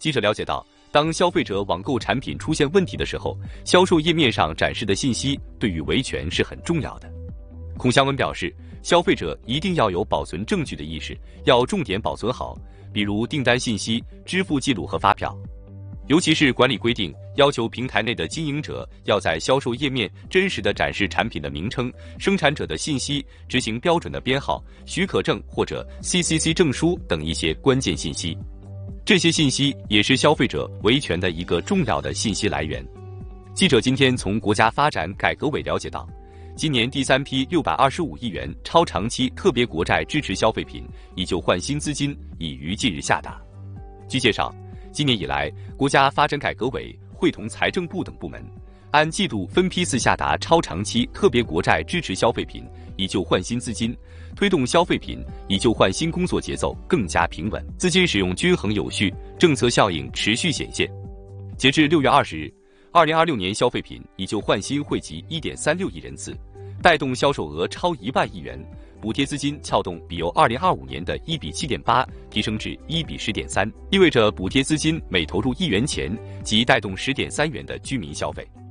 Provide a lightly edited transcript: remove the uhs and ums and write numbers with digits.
记者了解到，当消费者网购产品出现问题的时候，销售页面上展示的信息对于维权是很重要的。孔祥文表示，消费者一定要有保存证据的意识，要重点保存好，比如订单信息、支付记录和发票。尤其是管理规定要求平台内的经营者要在销售页面真实地展示产品的名称、生产者的信息、执行标准的编号、许可证或者 CCC 证书等一些关键信息。这些信息也是消费者维权的一个重要的信息来源。记者今天从国家发展改革委了解到，今年第3批625亿元超长期特别国债支持消费品以旧换新资金已于近日下达。据介绍，今年以来，国家发展改革委会同财政部等部门，按季度分批次下达超长期特别国债支持消费品以旧换新资金，推动消费品以旧换新工作节奏更加平稳，资金使用均衡有序，政策效应持续显现。截至6月20日，2026年消费品以旧换新惠及 1.36 亿人次，带动销售额超1万亿元，补贴资金撬动比由2025年的1比7.8提升至1比10.3，意味着补贴资金每投入1元钱即带动10.3元的居民消费。